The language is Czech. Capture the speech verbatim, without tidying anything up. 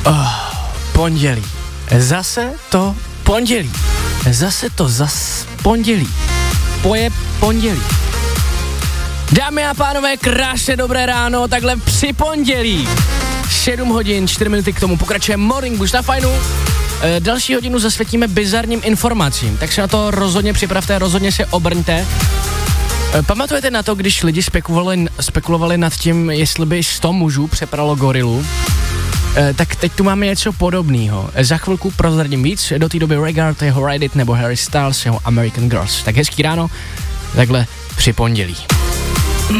Oh, pondělí. Zase to pondělí. Zase to zas pondělí. Poje pondělí. Dámy a pánové, krásně dobré ráno, takhle při pondělí. sedm hodin, čtyři minuty k tomu pokračuje Morning Boost na Fajnu. E, další hodinu zasvětíme bizarním informacím, tak se na to rozhodně připravte, rozhodně se obrňte. E, pamatujete na to, když lidi spekulovali, spekulovali nad tím, jestli by sto mužů přepralo gorilu? E, tak teď tu máme něco podobného. E, za chvilku prozradím víc, do té doby Regard, jeho Ride It nebo Harry Styles, jeho American Girls. Tak hezký ráno, takhle při pondělí.